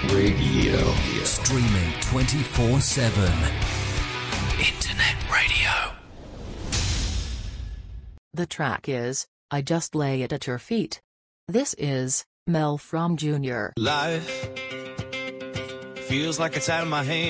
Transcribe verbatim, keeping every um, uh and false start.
Radio. Streaming twenty-four seven. Internet radio. The track is I Just Lay It at Your Feet. This is Mel from Junior Life feels like it's out of my hands.